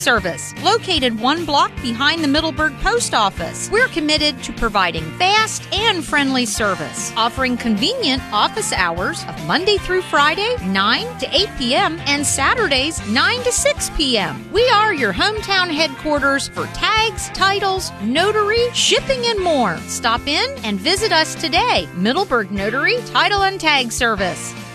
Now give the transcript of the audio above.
Service, located 1 block behind the Middleburg Post Office. We're committed to providing fast and friendly service, offering convenient office hours of Monday through Friday, 9 to 8 p.m., and Saturdays, 9 to 6 p.m. We are your hometown headquarters for tags, titles, notary, shipping, and more. Stop in and visit us today. Middleburg Notary Title and Tag Service.